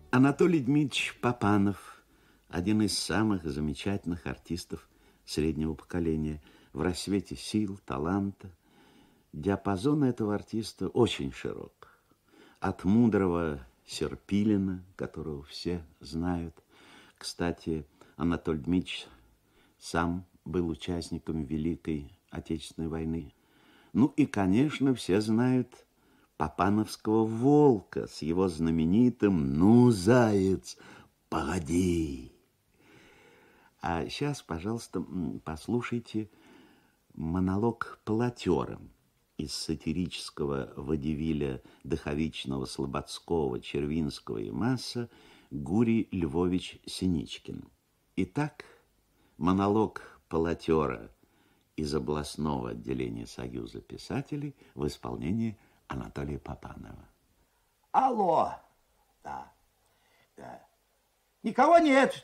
Анатолий Дмитриевич Папанов, один из самых замечательных артистов среднего поколения, в рассвете сил, таланта. Диапазон этого артиста очень широк. От мудрого Серпилина, которого все знают. Кстати, Анатолий Дмитриевич сам был участником Великой Отечественной войны. Ну и, конечно, все знают Папановского волка с его знаменитым «Ну, заяц, погоди». А сейчас, пожалуйста, послушайте монолог полотера из сатирического водевиля Доховичного, Слободского, Червинского и Масса Гурий Львович Синичкин. Итак, монолог полотера из областного отделения Союза писателей в исполнении Анатолия Папанова. Алло. Да. Никого нет.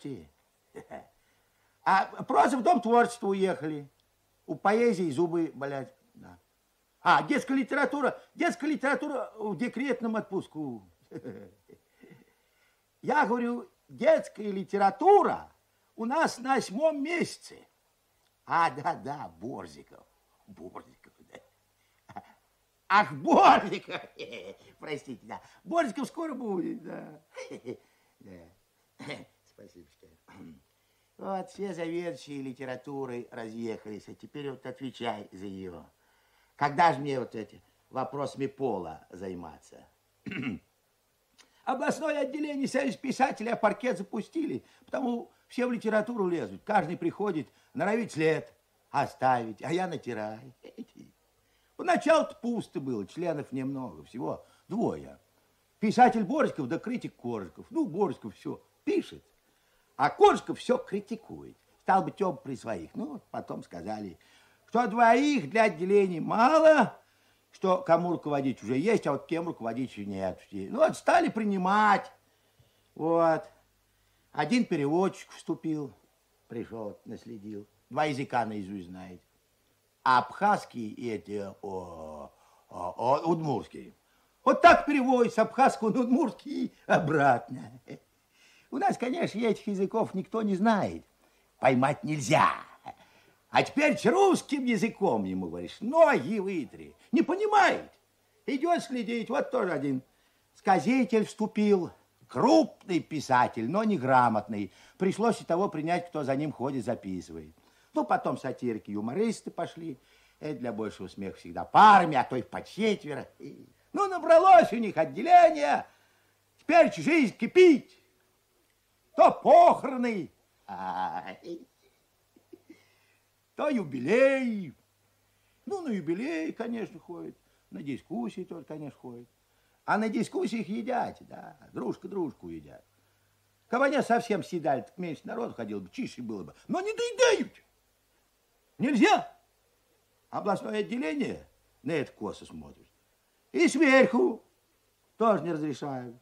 А просто в Дом творчества уехали. У поэзии зубы болят. Да. А, детская литература в декретном отпуску. Я говорю, детская литература у нас на 8-м месяце. А, да, Борзиков, да. Ах, Борзиков, простите, да. Борзиков скоро будет, да. Спасибо. Вот все заведующие литературой разъехались, а теперь вот отвечай за ее. Когда же мне вот эти вопросами пола заниматься? Областное отделение Союза писателей паркет запустили, потому все в литературу лезут. Каждый приходит норовит след оставить, а я натираю. Поначалу-то пусто было, членов немного, всего 2. Писатель Борзиков да критик Коржиков. Ну, Борзиков все пишет, а Коржиков все критикует. Стал быть, оба при своих. Ну, потом сказали, что 2 для отделения мало, что кому руководить уже есть, а вот кем руководить еще нет. Ну, вот стали принимать. Вот. 1 переводчик вступил, пришел, наследил. 2 языка наизусть знает. А абхазский и эти, удмурский. Вот так переводит с абхазского на удмурский и обратно. У нас, конечно, этих языков никто не знает. Поймать нельзя. А теперь русским языком ему говоришь, ноги вытри. Не понимает. Идет следить, вот тоже один сказитель вступил. Крупный писатель, но неграмотный. Пришлось и того принять, кто за ним ходит, записывает. Ну, потом сатирики, юмористы пошли. Это для большего смеха всегда парами, а то и по 4. Ну, набралось у них отделение. Теперь жизнь кипит. То похороны, то юбилей. Ну, на юбилей, конечно, ходит. На дискуссии тоже, конечно, ходит. А на дискуссиях едят, да, дружка дружку едят. Кабаня совсем съедали, так меньше народу ходил бы, чище было бы. Но не доедают. Нельзя. Областное отделение на это косо смотрит. И сверху тоже не разрешают.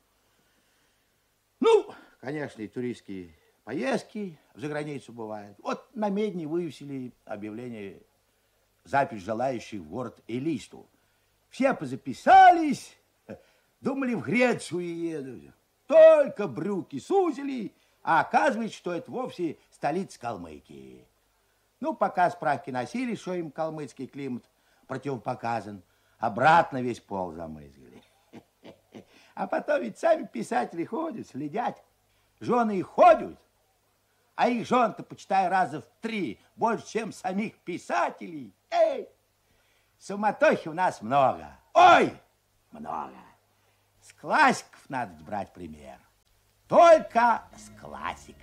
Ну, конечно, и туристские поездки за границу бывают. Вот на Медне вывесили объявление запись желающих в город Элисту. Все позаписались, думали, в Грецию едут. Только брюки сузили, а оказывается, что это вовсе столица Калмыкии. Ну, пока справки носили, что им калмыцкий климат противопоказан, обратно весь пол замызгали. А потом ведь сами писатели ходят, следят. Жены их ходят, а их жен-то, почитай, раза в 3 больше, чем самих писателей. Эй, суматохи у нас много. Ой, много. С классиков надо брать пример. Только с классиков.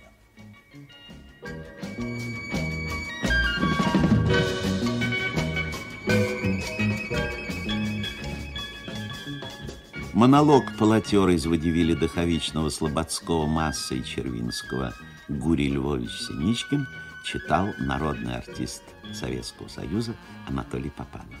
Монолог полотера из водевиля Доховичного, Слободского, Масса и Червинского Гурий Львович Синичкин читал народный артист Советского Союза Анатолий Папанов.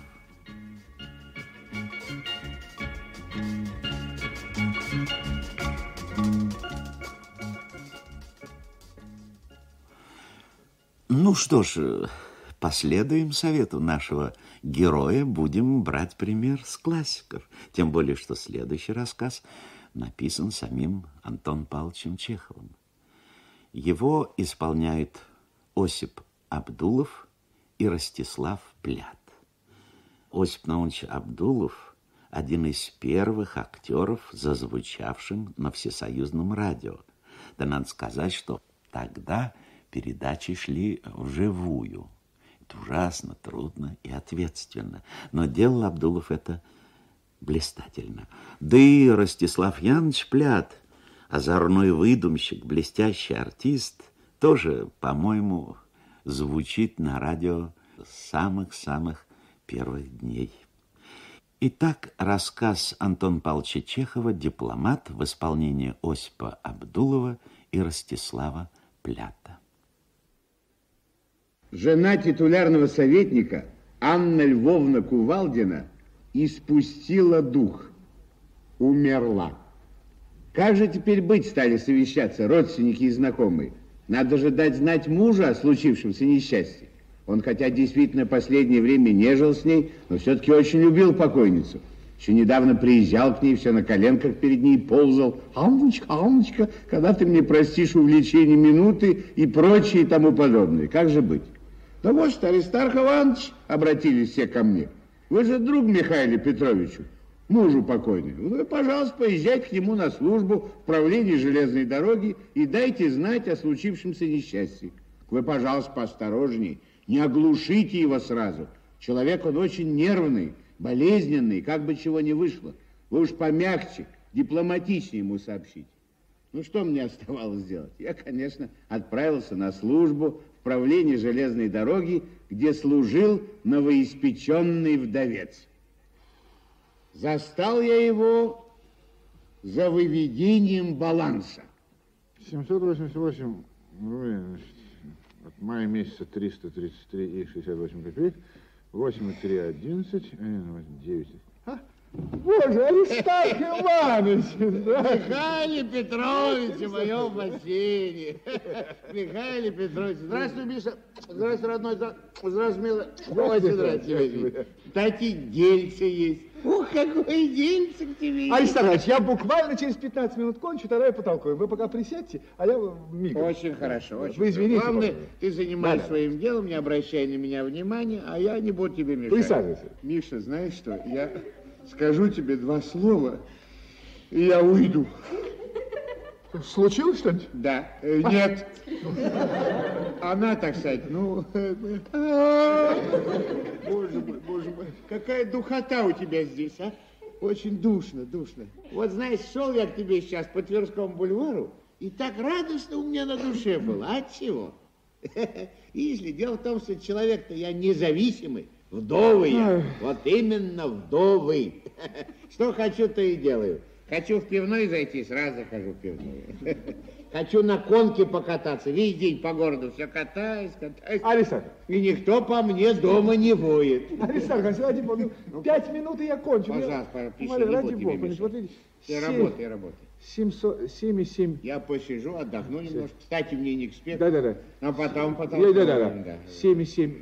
Ну что ж, последуем совету нашего героя, будем брать пример с классиков. Тем более, что следующий рассказ написан самим Антоном Павловичем Чеховым. Его исполняют Осип Абдулов и Ростислав Плят. Осип Наумович Абдулов – один из первых актеров, зазвучавшим на всесоюзном радио. Да надо сказать, что тогда передачи шли вживую. Это ужасно трудно и ответственно. Но делал Абдулов это блистательно. Да и Ростислав Янович Плят, озорной выдумщик, блестящий артист, тоже, по-моему, звучит на радио с самых-самых первых дней. Итак, рассказ Антона Павловича Чехова «Дипломат» в исполнении Осипа Абдулова и Ростислава Плята. Жена титулярного советника Анна Львовна Кувалдина испустила дух, умерла. Как же теперь быть, стали совещаться родственники и знакомые? Надо же дать знать мужу о случившемся несчастье. Он, хотя действительно последнее время не жил с ней, но все-таки очень любил покойницу. Еще недавно приезжал к ней, все на коленках перед ней ползал. «Анночка, Анночка, когда ты мне простишь увлечение минуты» и прочее и тому подобное. Как же быть? Да вот что, Аристарх Иванович, обратились все ко мне. Вы же друг Михаилу Петровичу, мужу покойному. Вы, пожалуйста, поезжайте к нему на службу в правлении железной дороги и дайте знать о случившемся несчастье. Вы, пожалуйста, поосторожней. Не оглушите его сразу. Человек он очень нервный, болезненный, как бы чего не вышло. Вы уж помягче, дипломатичнее ему сообщите. Ну, что мне оставалось делать? Я, конечно, отправился на службу в правление железной дороги, где служил новоиспеченный вдовец. Застал я его за выведением баланса. 788 от мая месяца 333 и 68 копеек, 8 и 3, 11, 9. Боже, Аристарх Иванович! Михаил Петрович, в моем бассейне. Михаил Петрович, здравствуй, Миша. Здравствуй, родной. Здравствуй, милый. Здравствуй. Кстати, дельце есть. Ух, какой дельце к тебе. Аристарх Иванович, я буквально через 15 минут кончу, тогда я потолкую. Вы пока присядьте, а я мигом. Очень хорошо, очень. Вы извините. Главное, ты занимайся своим делом, не обращай на меня внимания, а я не буду тебе мешать. Присаживайся. Миша, знаешь что, я скажу тебе 2 слова, и я уйду. Случилось что-нибудь? Да. Нет. Она, так сказать, ну... Боже мой, какая духота у тебя здесь, а? Очень душно, душно. Вот, знаешь, шел я к тебе сейчас по Тверскому бульвару, и так радостно у меня на душе было. А от чего? Видишь ли, дело в том, что человек-то я независимый, вдовый я. Вот именно вдовый. Что хочу, то и делаю. Хочу в пивной зайти, сразу захожу в пивную. Хочу на конке покататься, весь день по городу все катаюсь. Аристарх. И никто по мне дома не воет. Аристарх, ради бога, 5 минут, и я кончу. Пожалуйста, пиши, ради бога, смотрите. Работай. 7 и 7. Я посижу, отдохну немножко. Кстати, мне не к спеху. Да. А потом. Да. 7 и 7.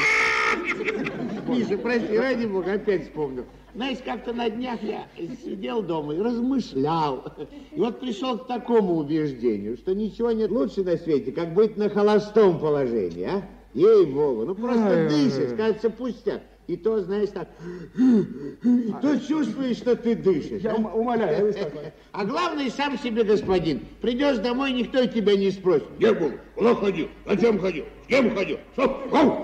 Миша, прости, ради бога, опять вспомнил. Знаешь, как-то на днях я сидел дома и размышлял. И вот пришел к такому убеждению, что ничего нет лучше на свете, как быть на холостом положении, а? Ей-богу, ну просто дышишь, кажется, пустяк. И то, знаешь, так, и то чувствуешь, что ты дышишь. Я умоляю, Аристарх. А главное, сам себе господин. Придешь домой, никто тебя не спросит. Где был? Куда ходил? Зачем ходил? С кем ходил? Что?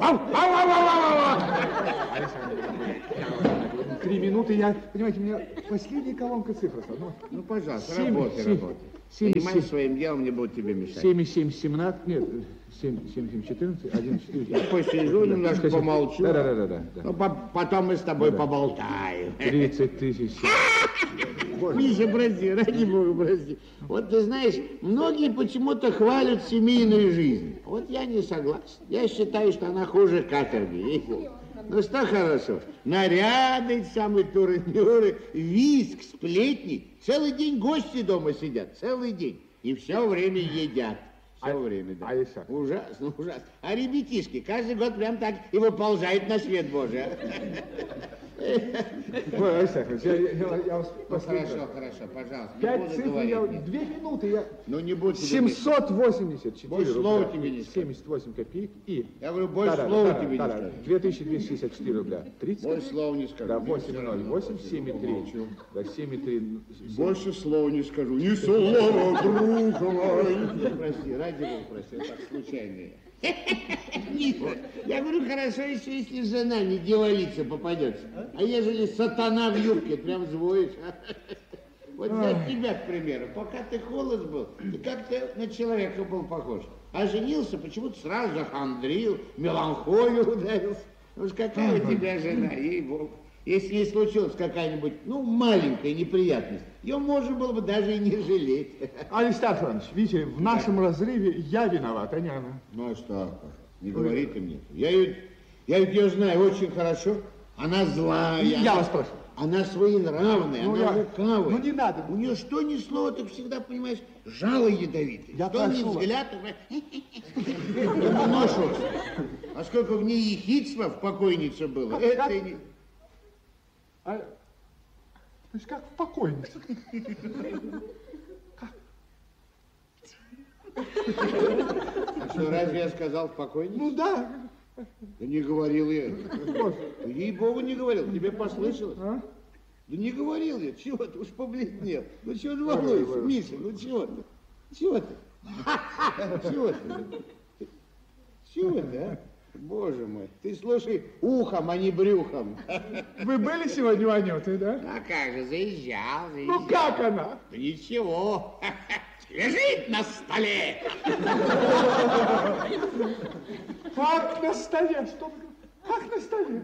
3 минуты, я, понимаете, у меня последняя колонка цифр. Ну, пожалуйста, работай. Занимайся своим делом, не буду тебе мешать. 7 и 7, 17, нет, 7, 14, 1, 4. Я посижу, немножко помолчу. Да. Ну, потом мы с тобой поболтаем. 30 тысяч. Миша, прости, ради бога, прости. Вот ты знаешь, многие почему-то хвалят семейную жизнь. Вот я не согласен. Я считаю, что она хуже каторги. Ну что хорошо, наряды, самые турнюры, визг, сплетни. Целый день гости дома сидят, целый день. И все время едят. Все время, да. Ужасно. А ребятишки каждый год прям так и выползают на свет Божий. Ой, Александр Ильич, я вас Хорошо, пожалуйста. 5 цифр, 2 минуты, я... Ну, не будь 784 больше слова тебе не скажу. 78 копеек и... Я говорю, больше слова тебе не скажу. 2264 рубля 30 Больше копеек. слова не скажу. Да, 808, 7,3. Да, 7,3. Больше слова не скажу. Ни слова, друг мой. Прости, ради бога, прости, так случайно. Я говорю, хорошо еще, если жена не дьяволица попадется. А ежели сатана в юбке, прям звоишь. Вот взять тебя, к примеру. Пока ты холост был, ты как-то на человека был похож. А женился, почему-то сразу захандрил, меланхолию ударился. Ну ж какая у тебя жена, ей-богу. Если не случилась какая-нибудь, ну, маленькая неприятность, ее можно было бы даже и не жалеть. Аристарх Иванович, видите, в нашем разрыве я виноват, а не она. Ну, а что? Не говори ты мне. Я ведь ее знаю очень хорошо. Она злая. Я вас прошу. Она своенравная, Ну, она я- лукавая. ну, не надо. У нее что ни слово, так всегда, понимаешь, жало ядовитое. Я что ни прошу вас. взгляд, уже... А сколько в ней ехидства в покойнице было. Это и не... А, то есть как в покойнице. А что, разве я сказал в покойнице? Ну да. Да не говорил я. Ей-богу, не говорил. Тебе послышалось? А? Да не говорил я. Чего ты уж побледнел? Ну чего ты волнуешься, Миша? Ну чего ты? Чего ты? Чего ты? Чего ты, а? Боже мой, ты слушай ухом, а не брюхом. Вы были сегодня у Анюты, да? А как же, заезжал. Ну как она? Да ничего. Лежит на столе. Как на столе? Что вы говорите? Как на столе?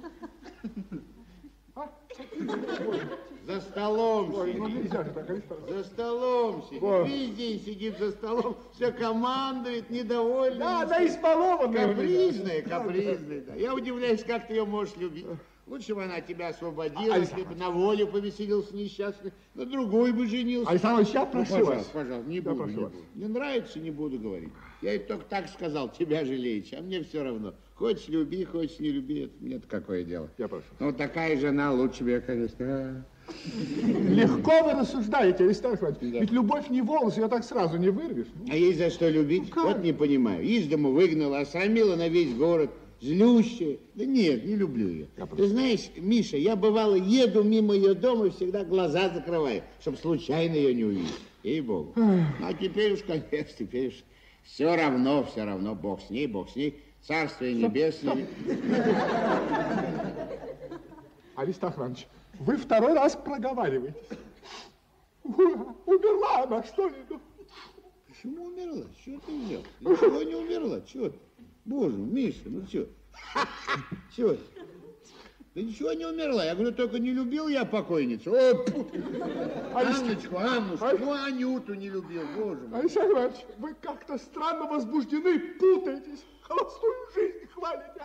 А? За столом Ой, ну сидит. нельзя же так, Аристарх. За столом сидит. Вот. Весь день сидит за столом, все командует, недовольный. Да, она избалованная. Капризная, капризная, да. Я удивляюсь, как ты ее можешь любить. Лучше бы она тебя освободила, если бы на волю повеселился несчастный, на другой бы женился. Александр Ильич, я Ну, прошу пожалуйста, вас. пожалуйста, не Я буду, прошу не вас. буду. Не нравится, не буду говорить. Я ведь только так сказал, тебя жалеешь, а мне все равно. Хочешь люби, хочешь не люби, это мне-то какое дело. Я прошу. Ну, такая жена лучше тебе, конечно. Легко вы рассуждаете, Аристарх Иванович. Да. Ведь любовь не волос, ее так сразу не вырвешь. А ей за что любить? как? Вот не понимаю. Из дому выгнала, осрамила на весь город. Злющая. Да нет, не люблю ее. Ты знаешь, Миша, я бывало еду мимо ее дома и всегда глаза закрываю, чтобы случайно ее не увидеть. Ей-богу. А теперь уж, конечно, теперь уж все равно, Бог с ней, Царствие Небесное. Аристарх Иванович, вы второй раз проговариваетесь. Умерла она, что ли? Почему умерла? Чего ты взял? Ничего не умерла. Чего ты? Боже мой, Миша, ну чего? Чего ты? Да ничего не умерла. Я говорю, только не любил я покойницу. О, Анночку, ну Анюту не любил, боже мой. Александр Иванович, вы как-то странно возбуждены, путаетесь. Холостую жизнь хвалите.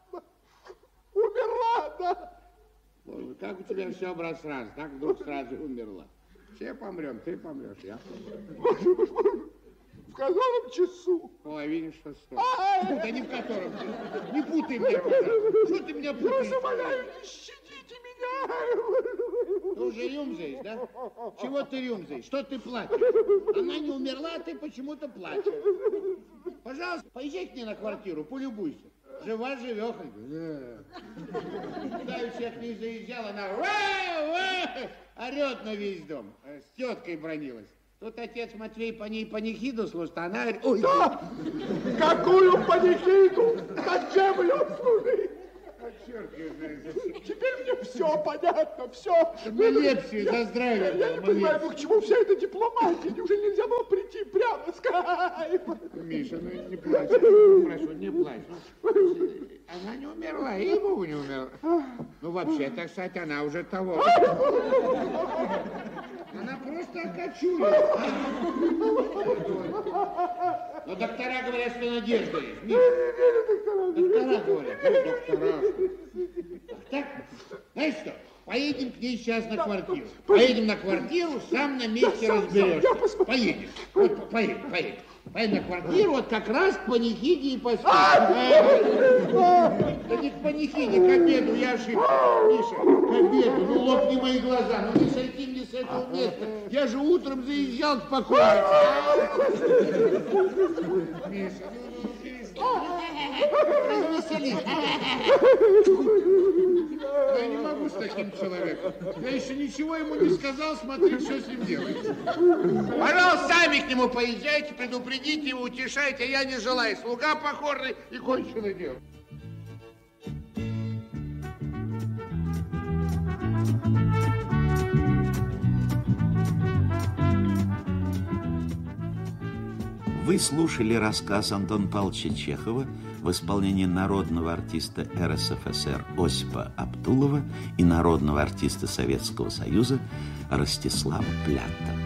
Умерла, да? Боже, как у тебя все, брат, сразу? Так вдруг сразу умерла. Все помрем, ты помрешь, я помру. Боже, в котором часу? Половине шестого. Да не в котором часу. Не путай меня, пожалуйста. Что ты меня путаешь? Прошу, умоляю, не щадите меня. Ты уже рюмзаешь, да? Чего ты рюмзаешь? Что ты плачешь? Она не умерла, а ты почему-то плачешь. Пожалуйста, поезжай к ней на квартиру, полюбуйся. Жива, живехонька. Давеча я к ней заезжал, она орет на весь дом. С теткой бронилась. Тут отец Матвей по ней панихиду служит, а она говорит, ой, Да, какую панихиду? Зачем ее служить? черт ее знает зачем. Теперь мне все понятно, все. Молебствие за здравие. Я не понимаю, ну к чему вся эта дипломатия? Неужели нельзя было прийти прямо сказать? Миша, ну не плачь, прошу, не плачь. Ну, она не умерла, и ему не умерла. Ну, вообще, так сказать, она уже того. Она просто окочурилась. Но доктора говорят, что надежда есть. Миша. Доктора говорят, ну, доктора. Так, знаешь что, Поедем к ней сейчас на квартиру. Поедем на квартиру, сам на месте разберешься. Поедем. Вот, поедем. Поедем на квартиру, вот как раз к панихиде и поспим. Да не к панихиде, к обеду, я ошибся. Миша, к обеду, ну лопни мои глаза, ну не сойти мне с этого места. Я же утром заезжал к покойнице. Миша, ну перестань. Я не могу с таким человеком. Я еще ничего ему не сказал, смотри, что с ним делается. Пожалуйста, сами к нему поезжайте, предупредите его, утешайте, а я не желаю. Слуга покорный и кончено дело. Вы слушали рассказ Антона Павловича Чехова в исполнении народного артиста РСФСР Осипа Абдулова и народного артиста Советского Союза Ростислава Плята.